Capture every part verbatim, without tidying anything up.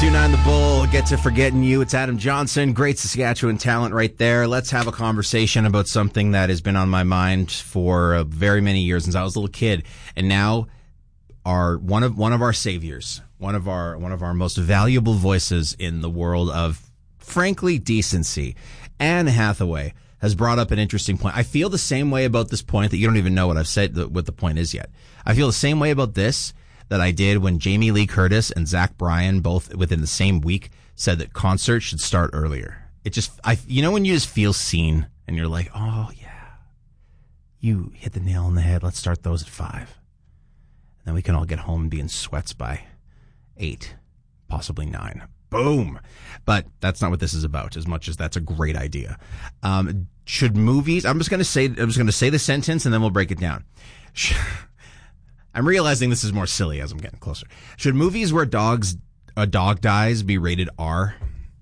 two nine The Bull, Get to Forgetting You. It's Adam Johnson. Great Saskatchewan talent right there. Let's have a conversation about something that has been on my mind for uh, very many years since I was a little kid. And now our one of one of our saviors, one of our one of our most valuable voices in the world of, frankly, decency, Anne Hathaway, has brought up an interesting point. I feel the same way about this point that you don't even know what I've said, what the point is yet. I feel the same way about this that I did when Jamie Lee Curtis and Zach Bryan, both within the same week, said that concerts should start earlier. It just, I, you know, when you just feel seen and you're like, oh yeah, you hit the nail on the head. Let's start those at five. And then we can all get home and be in sweats by eight, possibly nine. Boom. But that's not what this is about, as much as that's a great idea. Um, should movies, I'm just going to say, I'm just going to say the sentence and then we'll break it down. I'm realizing this is more silly as I'm getting closer. Should movies where dogs a dog dies be rated R?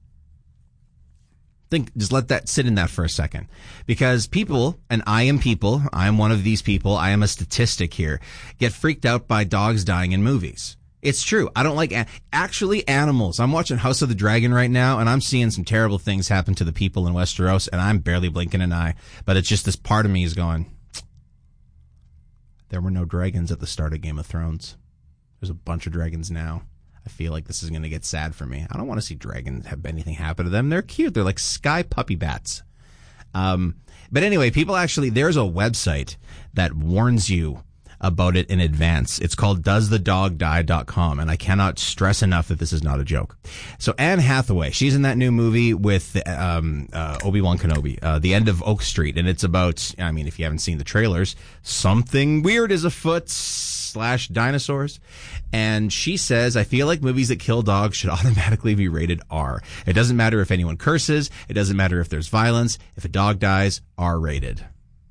Think, just let that sit in that for a second. Because people, and I am people, I am one of these people, I am a statistic here, get freaked out by dogs dying in movies. It's true. I don't like, actually, animals. I'm watching House of the Dragon right now, and I'm seeing some terrible things happen to the people in Westeros, and I'm barely blinking an eye. But it's just this part of me is going, there were no dragons at the start of Game of Thrones. There's a bunch of dragons now. I feel like this is going to get sad for me. I don't want to see dragons have anything happen to them. They're cute. They're like sky puppy bats. Um, but anyway, people actually, there's a website that warns you about it in advance. It's called does the dog die dot com, and I cannot stress enough that this is not a joke. So Anne Hathaway, she's in that new movie with um, uh, Obi-Wan Kenobi, uh, The End of Oak Street, and it's about, I mean, if you haven't seen the trailers, something weird is afoot slash dinosaurs. And she says, I feel like movies that kill dogs should automatically be rated R. It doesn't matter if anyone curses. It doesn't matter if there's violence. If a dog dies, R rated.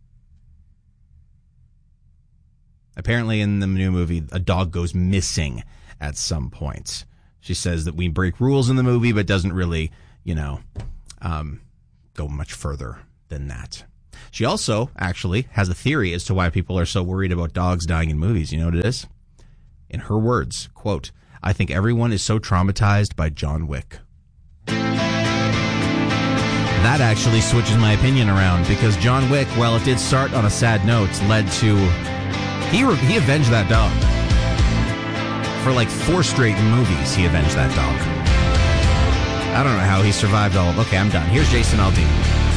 Apparently in the new movie, a dog goes missing at some point. She says that we break rules in the movie, but doesn't really, you know, um, go much further than that. She also actually has a theory as to why people are so worried about dogs dying in movies. You know what it is? In her words, quote, I think everyone is so traumatized by John Wick. That actually switches my opinion around, because John Wick, while it did start on a sad note, led to... He re- he avenged that dog. For like four straight movies, he avenged that dog. I don't know how he survived all of... Okay, I'm done. Here's Jason Aldean.